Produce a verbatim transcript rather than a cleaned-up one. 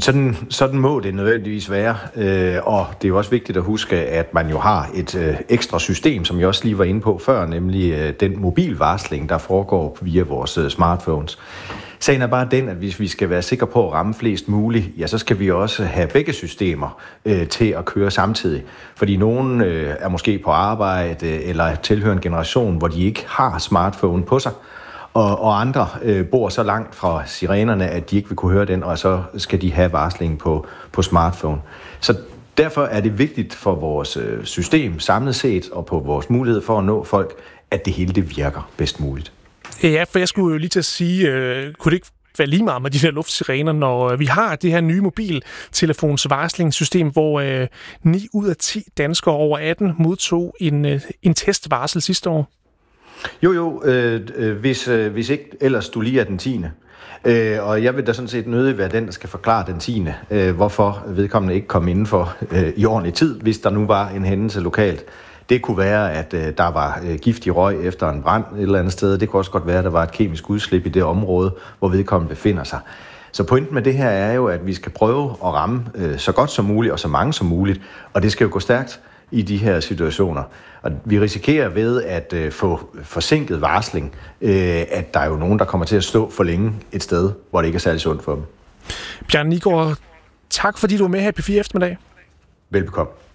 Sådan, sådan må det nødvendigvis være, øh, og det er jo også vigtigt at huske, at man jo har et øh, ekstra system, som jeg også lige var inde på før, nemlig øh, den mobilvarsling, der foregår via vores øh, smartphones. Sagen er bare den, at hvis vi skal være sikre på at ramme flest muligt, ja, så skal vi også have begge systemer øh, til at køre samtidig. Fordi nogen øh, er måske på arbejde øh, eller tilhører en generation, hvor de ikke har smartphone på sig, og, og andre øh, bor så langt fra sirenerne, at de ikke vil kunne høre den, og så skal de have varslingen på, på smartphone. Så derfor er det vigtigt for vores øh, system samlet set, og på vores mulighed for at nå folk, at det hele det virker bedst muligt. Ja, for jeg skulle jo lige til at sige, øh, kunne det ikke være lige meget med de her luftsirener, når vi har det her nye mobiltelefons varslingssystem, hvor øh, ni ud af ti danskere over atten modtog en, øh, en testvarsel sidste år? Jo, jo, øh, øh, hvis, øh, hvis ikke ellers du lige er den tiende. Øh, og jeg vil da sådan set nødig være den, der skal forklare den tiende, øh, hvorfor vedkommende ikke kom indenfor øh, i ordentlig tid, hvis der nu var en hændelse lokalt. Det kunne være, at øh, der var øh, giftig røg efter en brand et eller andet sted. Det kunne også godt være, at der var et kemisk udslip i det område, hvor vedkommende befinder sig. Så pointen med det her er jo, at vi skal prøve at ramme øh, så godt som muligt og så mange som muligt, og det skal jo gå stærkt i de her situationer. Og vi risikerer ved at øh, få forsinket varsling, øh, at der er jo nogen, der kommer til at stå for længe et sted, hvor det ikke er særlig sundt for dem. Bjarne Nigård, tak fordi du var med her i P fire eftermiddag. Velbekomme.